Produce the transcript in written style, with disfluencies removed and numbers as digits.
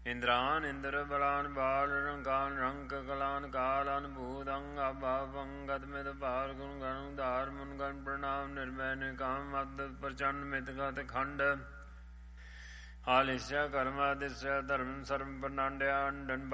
ਇੰਦਰਾਨ ਇੰਦਰ ਬਲਾਨ ਬਾਲ ਰੰਗਾਨ ਰੰਗ ਕਲਾਨ ਕਾਲਾਨ ਭੂਤੰ ਅਭਾਵੰ ਗਤਮਿਤ ਪਾਰ ਗੁਣ ਗਣ ਧਾਰ ਮੁਨ ਗਣ ਪ੍ਰਣਾਮ ਨਿਰਮੈ ਨਿਕਾਮ ਮਦ ਪ੍ਰਚੰਡ ਮਿਤ ਗਤ ਖੰਡ ਆਲਿਸ਼ਯ ਕਰਮਾਦਿਸ਼ਯ ਧਰਮ ਸਰਮ ਪ੍ਰਨਾਂਡਿਆ ਅੰਡਨ